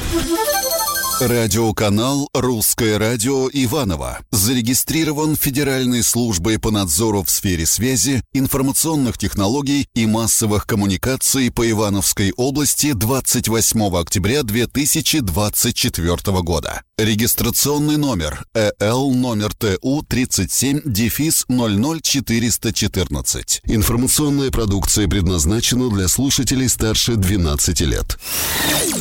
Радиоканал «Русское радио» Иваново зарегистрирован Федеральной службой по надзору в сфере связи, информационных технологий и массовых коммуникаций по Ивановской области 28 октября 2024 года. Регистрационный номер ЭЛ номер ТУ 37-00414. Информационная продукция предназначена для слушателей старше 12 лет.